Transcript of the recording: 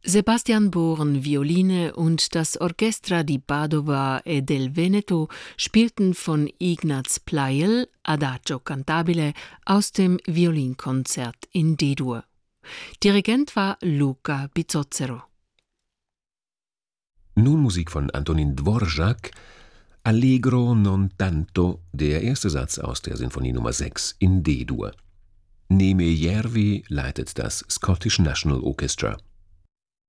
Sebastian Bohren Violine und das Orchestra di Padova e del Veneto spielten von Ignaz Pleyel Adagio cantabile aus dem Violinkonzert in D-Dur. Dirigent war Luca Bizzozero. Nun Musik von Antonin Dvorak, Allegro non tanto, der erste Satz aus der Sinfonie Nummer 6 in D-Dur. Neme Järvi leitet das Scottish National Orchestra.